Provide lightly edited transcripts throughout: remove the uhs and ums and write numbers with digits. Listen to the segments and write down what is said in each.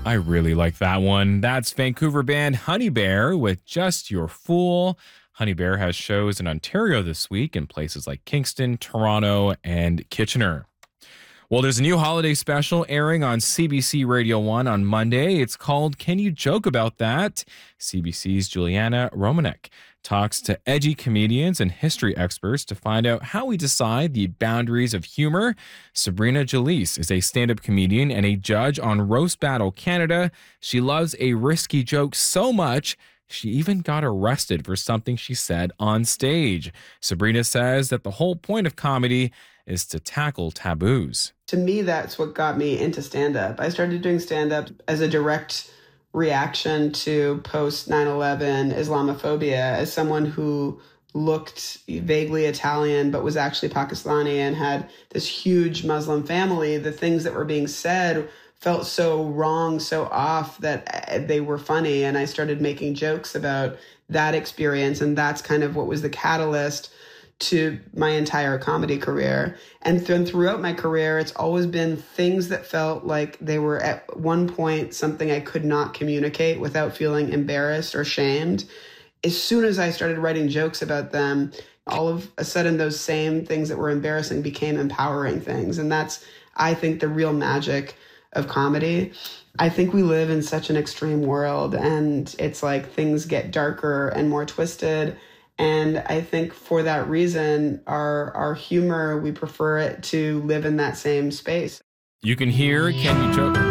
I really like that one. That's Vancouver band Honey Bear with Just Your Fool. Honey Bear has shows in Ontario this week in places like Kingston, Toronto, and Kitchener. Well, there's a new holiday special airing on CBC Radio 1 on Monday. It's called Can You Joke About That? CBC's Juliana Romanek talks to edgy comedians and history experts to find out how we decide the boundaries of humor. Sabrina Jalise is a stand-up comedian and a judge on Roast Battle Canada. She loves a risky joke so much she even got arrested for something she said on stage. Sabrina says that the whole point of comedy is to tackle taboos. To me, that's what got me into stand-up. I started doing stand-up as a direct reaction to post 9/11 Islamophobia, as someone who looked vaguely Italian but was actually Pakistani and had this huge Muslim family. The things that were being said felt so wrong, so off, that they were funny. And I started making jokes about that experience. And that's kind of what was the catalyst to my entire comedy career. And throughout my career, it's always been things that felt like they were at one point something I could not communicate without feeling embarrassed or shamed. As soon as I started writing jokes about them, all of a sudden those same things that were embarrassing became empowering things. And that's, I think, the real magic of comedy. I think we live in such an extreme world, and it's like things get darker and more twisted. And I think for that reason, our humor, we prefer it to live in that same space. You can hear Can You Joke?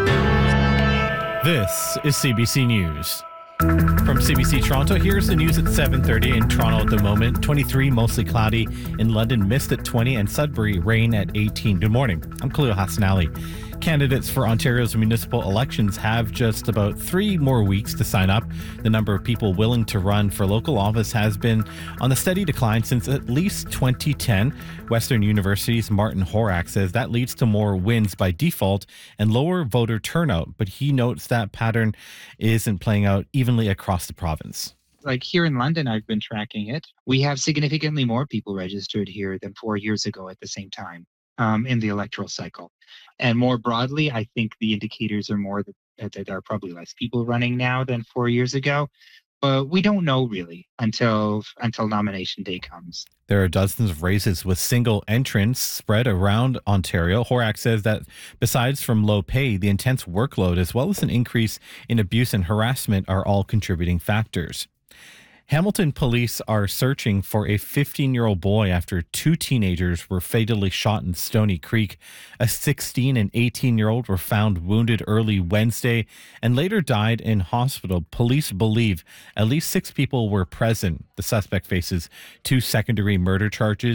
This is CBC News. From CBC Toronto, here's the news at 7:30 in Toronto at the moment. 23, mostly cloudy. In London, mist at 20, and Sudbury, rain at 18. Good morning. I'm Khalil Hassanali. Candidates for Ontario's municipal elections have just about 3 more weeks to sign up. The number of people willing to run for local office has been on a steady decline since at least 2010. Western University's Martin Horak says that leads to more wins by default and lower voter turnout, but he notes that pattern isn't playing out evenly across the province. Like here in London, I've been tracking it. We have significantly more people registered here than 4 years ago at the same time in the electoral cycle. And more broadly, I think the indicators are more that there are probably less people running now than 4 years ago. But we don't know really until nomination day comes. There are dozens of races with single entrants spread around Ontario. Horak says that besides from low pay, the intense workload as well as an increase in abuse and harassment are all contributing factors. Hamilton police are searching for a 15-year-old boy after 2 teenagers were fatally shot in Stony Creek. A 16 and 18-year-old were found wounded early Wednesday and later died in hospital. Police believe at least 6 people were present. The suspect faces 2 second-degree murder charges